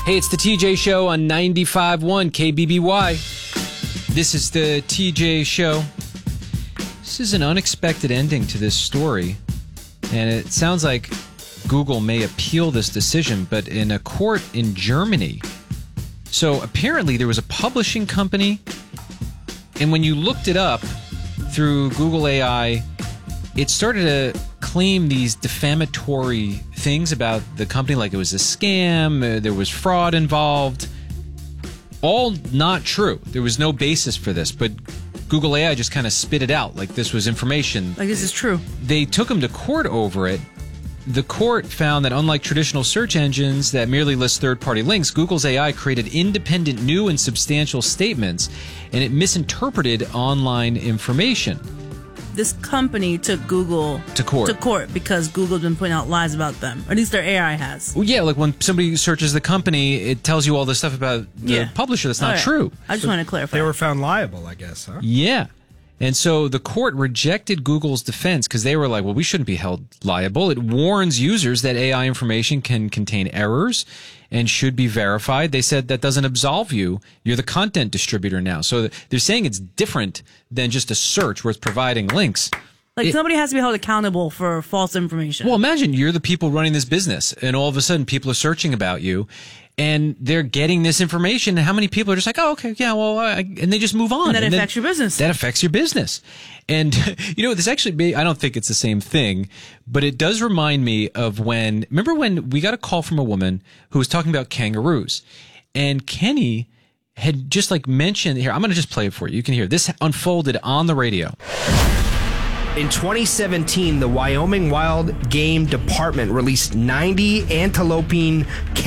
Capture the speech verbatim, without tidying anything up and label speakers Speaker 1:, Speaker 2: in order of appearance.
Speaker 1: Hey, it's the T J Show on ninety-five point one K B B Y. This is the T J Show. This is an unexpected ending to this story, and it sounds like Google may appeal this decision, but in a court in Germany. So apparently there was a publishing company, and when you looked it up through Google A I, it started to claim these defamatory things about the company, like it was a scam, uh, there was fraud involved. All not true. There was no basis for this, but Google A I just kind of spit it out like this was information.
Speaker 2: Like this is true.
Speaker 1: They took him to court over it. The court found that unlike traditional search engines that merely list third-party links, Google's A I created independent, new, and substantial statements, and it misinterpreted online information.
Speaker 2: This company took Google
Speaker 1: To court.
Speaker 2: to court because Google's been putting out lies about them. Or at least their A I has.
Speaker 1: Well, yeah, like when somebody searches the company, it tells you all this stuff about the
Speaker 2: Yeah.
Speaker 1: publisher that's not
Speaker 2: All right.
Speaker 1: true.
Speaker 2: I just
Speaker 3: So
Speaker 2: want to clarify.
Speaker 3: They were found liable, I guess, huh?
Speaker 1: Yeah. And so the court rejected Google's defense because they were like, well, we shouldn't be held liable. It warns users that A I information can contain errors and should be verified. They said that doesn't absolve you. You're the content distributor now. So they're saying it's different than just a search where it's providing links.
Speaker 2: Like,
Speaker 1: It-
Speaker 2: somebody has to be held accountable for false information.
Speaker 1: Well, imagine you're the people running this business, and all of a sudden people are searching about you, and they're getting this information. And how many people are just like, oh, okay, yeah, well, I, and they just move on.
Speaker 2: And that
Speaker 1: And then
Speaker 2: affects your business.
Speaker 1: That affects your business. And, you know, this actually, may, I don't think it's the same thing, but it does remind me of when, remember when we got a call from a woman who was talking about kangaroos, and Kenny had just like mentioned, here, I'm going to just play it for you. You can hear this unfolded on the radio.
Speaker 4: In twenty seventeen, the Wyoming Wild Game Department released ninety antelopine